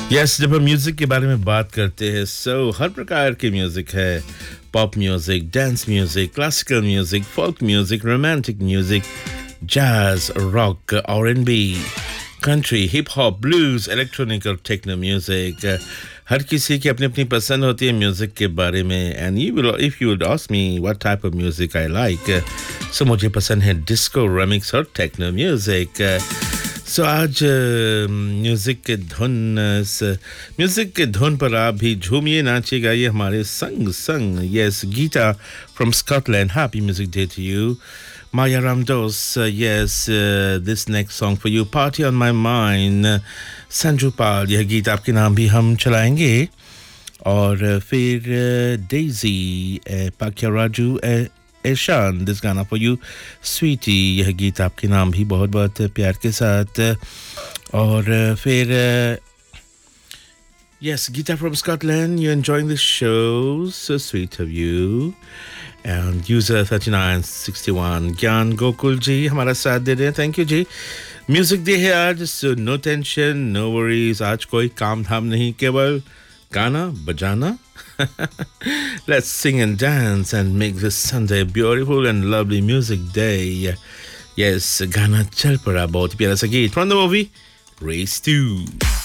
Yes जब हम music के बारे में बात करते हैं हर प्रकार के म्यूजिक है pop music dance music classical music folk music romantic music jazz rock आर&बी country hip hop blues electronic और टेक्नो म्यूजिक हर किसी की अपनी अपनी पसंद होती है म्यूजिक के बारे में and you will if you would ask me what type of music I like so मुझे पसंद है डिस्को रेमिक्स और टेक्नो म्यूजिक सो आज म्यूजिक के धुन पर आप भी झूमिए नाचिए गाइए हमारे संग yes Gita from Scotland happy music day to you Maya Ramdos, yes, this next song for you, Party on My Mind, Sanju पाल यह गीत आपके नाम भी हम चलाएंगे और फिर डेजी पाक्याराजू एशान दिस गाना for you, Sweetie यह गीत आपके नाम भी बहुत बहुत प्यार के साथ और फिर yes, Geeta from Scotland, you're enjoying the show, so sweet of you. And user 3961 ज्ञान गोकुल जी हमारा साथ दे रहे हैं thank you ji music day है आज so no tension no worries आज कोई काम धाम नहीं केवल गाना बजाना let's sing and dance and make this Sunday a beautiful and lovely music day yes गाना चल पड़ा बहुत प्यारा सा गीत from the movie Race 2